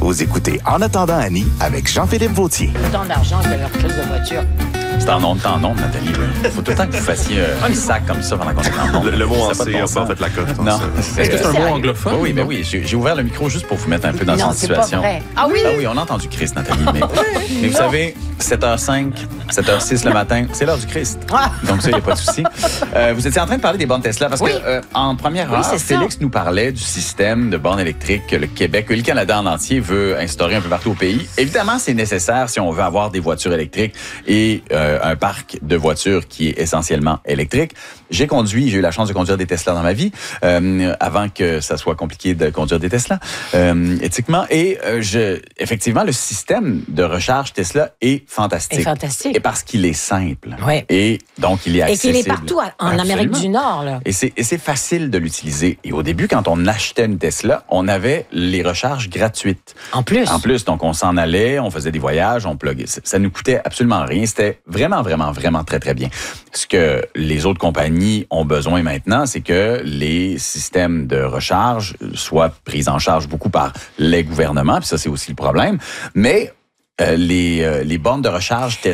Vous écoutez En attendant Annie avec Jean-Philippe Vautier. Tant d'argent que leur crise de voiture. C'est en ondes, Nathalie. Il faut tout le temps que vous fassiez un sac comme ça pendant qu'on est en ondes. Le mot en Ça C, n'a on pas en fait la cote. Non. Est-ce que c'est un mot anglophone? Oui, mais oui. J'ai ouvert le micro juste pour vous mettre un peu dans Non, cette c'est pas situation. vrai. Ah oui? Ah oui, on a entendu Christ, Nathalie. Mais vous savez, 7h05, 7h06 le matin, c'est l'heure du Christ. Ah. Donc ça, il n'y a pas de souci. Vous étiez en train de parler des bornes Tesla parce Oui. que en première heure, c'est ça. Félix nous parlait du système de bornes électriques que le Québec, que le Canada en entier veut instaurer un peu partout au pays. Évidemment, c'est nécessaire si on veut avoir des voitures électriques et un parc de voitures qui est essentiellement électrique. J'ai eu la chance de conduire des Tesla dans ma vie, avant que ça soit compliqué de conduire des Tesla, éthiquement. Et effectivement, le système de recharge Tesla est fantastique. Est fantastique. Et parce qu'il est simple. Ouais. Et donc, il est Et accessible. qu'il est partout en Amérique du Nord, là. Et c'est facile de l'utiliser. Et au début, quand on achetait une Tesla, on avait les recharges gratuites. En plus. En plus, donc on s'en allait, on faisait des voyages, on pluguait. Ça nous coûtait absolument rien. C'était vraiment, vraiment, vraiment très, très bien. Ce que les autres compagnies ont besoin maintenant, c'est que les systèmes de recharge soient pris en charge beaucoup par les gouvernements, puis ça, c'est aussi le problème. Mais les bornes de recharge Tesla...